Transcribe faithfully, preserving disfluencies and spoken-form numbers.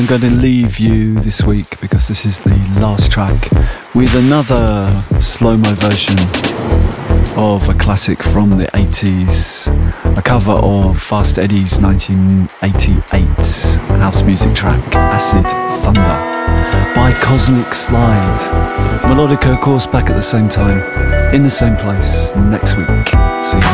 I'm going to leave you this week because this is the last track with another slow-mo version of a classic from the eighties, a cover of Fast Eddie's nineteen eighty-eight house music track Acid Thunder by Cosmic Slide. Melodica, of course, back at the same time in the same place next week. See you.